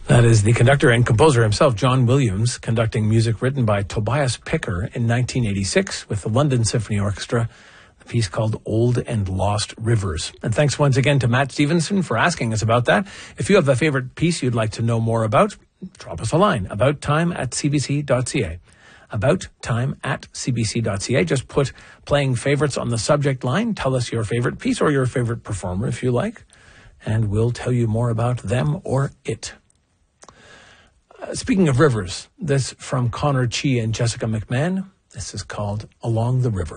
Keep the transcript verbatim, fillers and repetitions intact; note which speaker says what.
Speaker 1: That is the conductor and composer himself, John Williams, conducting music written by Tobias Picker in nineteen eighty-six with the London Symphony Orchestra, a piece called Old and Lost Rivers. And thanks once again to Matt Stevenson for asking us about that. If you have a favorite piece you'd like to know more about, drop us a line, about time at c b c dot c a. About time at c b c dot c a. Just put playing favorites on the subject line. Tell us your favorite piece or your favorite performer if you like, and we'll tell you more about them or it. Uh, speaking of rivers, this from Connor Chi and Jessica McMahon. This is called Along the River.